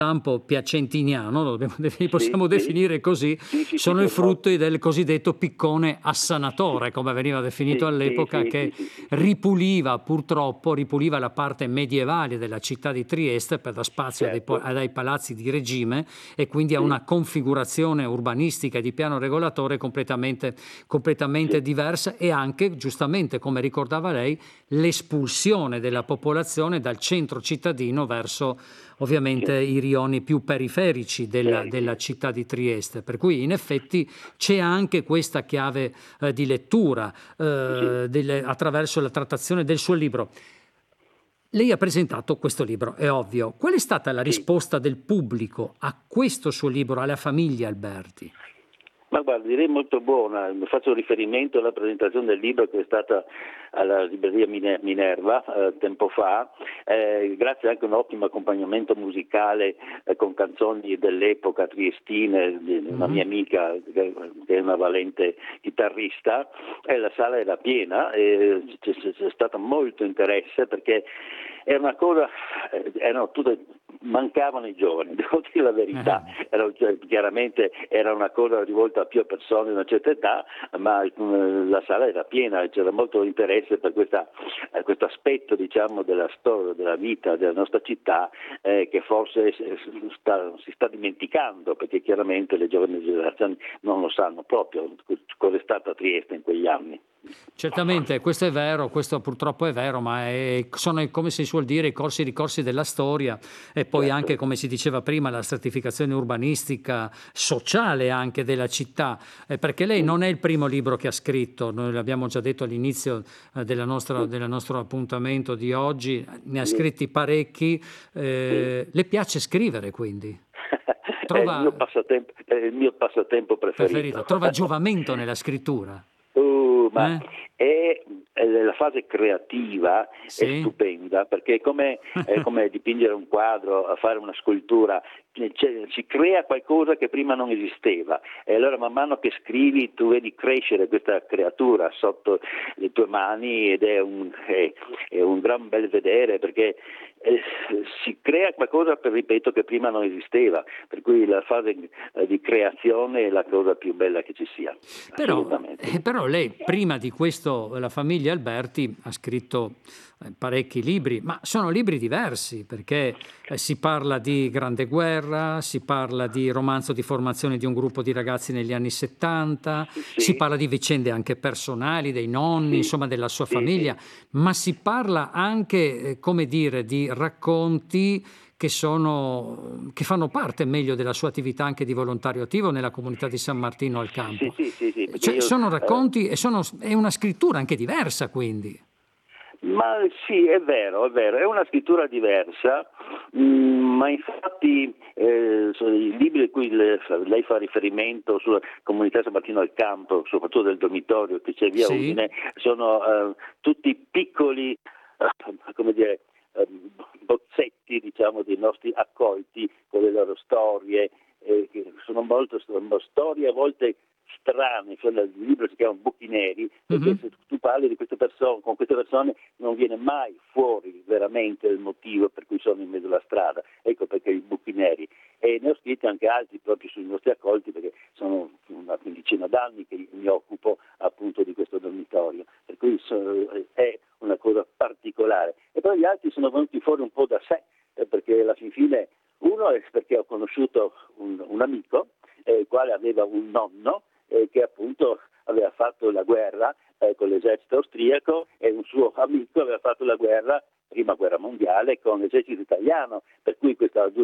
campo piacentiniano, li Sì, possiamo sì, definire così, sì, sì, sì, sono i sono frutti molti. del cosiddetto piccone assanatore, come veniva definito Sì, sì, all'epoca, sì, che sì, sì, sì, sì, ripuliva la parte medievale della città di Trieste per dar spazio certo, ai palazzi di regime e quindi a sì, una configurazione urbanistica e di piano regolatore completamente sì, diversa, e anche, giustamente, come ricordava lei, l'espulsione della popolazione dal centro cittadino verso ovviamente sì, i rioni più periferici della periche, città di Trieste, per cui in effetti c'è anche questa chiave di lettura sì, attraverso la trattazione del suo libro. Lei ha presentato questo libro, è ovvio. Qual è stata la sì. risposta del pubblico a questo suo libro, alla famiglia Alberti? Ma guarda, direi molto buona. Faccio riferimento alla presentazione del libro che è stata alla libreria Minerva tempo fa, grazie anche a un ottimo accompagnamento musicale con canzoni dell'epoca triestine di una mia amica che è una valente chitarrista, e la sala era piena e c'è stato molto interesse perché era una cosa, mancavano i giovani, devo dire la verità, chiaramente era una cosa rivolta a più persone di una certa età, ma la sala era piena, c'era molto interesse per questo aspetto, diciamo, della storia, della vita della nostra città, che forse si sta dimenticando, perché chiaramente le giovani generazioni non lo sanno proprio cosa è stata Trieste in quegli anni. Certamente, questo è vero, questo purtroppo è vero, ma sono, come si suol dire, i corsi e ricorsi della storia, e poi anche, Certo. come si diceva prima, la stratificazione urbanistica, sociale anche della città, perché lei non è il primo libro che ha scritto, noi l'abbiamo già detto all'inizio del nostro appuntamento di oggi, ne ha Sì, scritti parecchi, sì. le piace scrivere quindi? È Trova, è il mio passatempo preferito. trova giovamento nella scrittura? Ma Eh? la fase creativa è Sì? stupenda, perché è come dipingere un quadro, a fare una scultura, si crea qualcosa che prima non esisteva, e allora man mano che scrivi tu vedi crescere questa creatura sotto le tue mani, ed è un gran bel vedere, perché si crea qualcosa, ripeto, che prima non esisteva, per cui la fase di creazione è la cosa più bella che ci sia, assolutamente. Però lei, prima di questo, la famiglia Alberti, ha scritto parecchi libri, ma sono libri diversi, perché si parla di Grande Guerra, si parla di romanzo di formazione di un gruppo di ragazzi negli anni 70, si Sì, parla di vicende anche personali, dei nonni, sì, insomma della sua sì, famiglia, sì, ma si parla anche, come dire, di racconti che fanno parte meglio della sua attività anche di volontario attivo nella comunità di San Martino al sì, Campo. sì, sì, sì, perché Cioè, io sono racconti e è una scrittura anche diversa, quindi. ma sì, è vero, è una scrittura diversa, ma infatti i libri a cui lei fa riferimento sulla comunità San Martino al Campo, soprattutto del dormitorio che c'è via Sì, Udine, sono tutti piccoli, come dire, bozzetti, diciamo, dei nostri accolti con le loro storie, che sono storie a volte strane, cioè il libro si chiama Buchi Neri, perché se tu parli di queste persone, con queste persone non viene mai fuori veramente il motivo per cui sono in mezzo alla strada, ecco perché i buchi neri. E ne ho scritti anche altri proprio sui nostri accolti, perché sono una quindicina d'anni che mi occupo appunto di questo dormitorio, per cui è una cosa particolare. E poi gli altri sono venuti fuori un po' da sé, perché alla fin fine uno è perché ho conosciuto un amico, il quale aveva un nonno che appunto aveva fatto la guerra con l'esercito austriaco, e un suo amico aveva fatto la guerra, prima guerra mondiale, con l'esercito italiano, per cui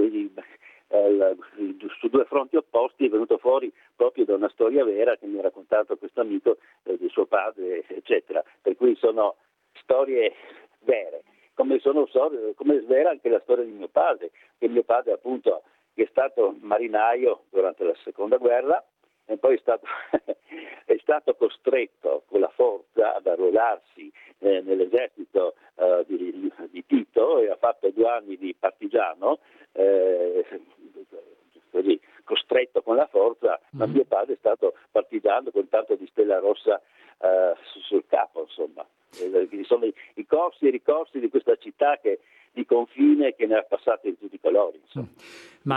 su due fronti opposti è venuto fuori proprio da una storia vera che mi ha raccontato questo amico di suo padre, eccetera. Per cui sono storie vere, come è vera anche la storia di mio padre, che mio padre appunto, che è stato marinaio durante la seconda guerra, e poi è stato costretto con la forza ad arruolarsi nell'esercito di Tito, e ha fatto 2 anni di partigiano, così costretto con la forza, ma mio padre è stato partigiano con tanto di stella rossa